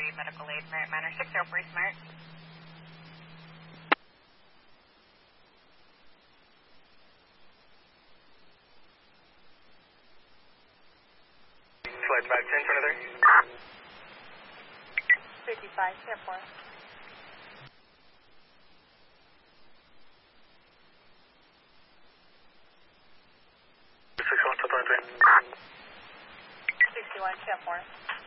medical aid, Merit Manor 603 Smart. Flight 510, 23. 55, step 4. 61 to 23. 61, step 4.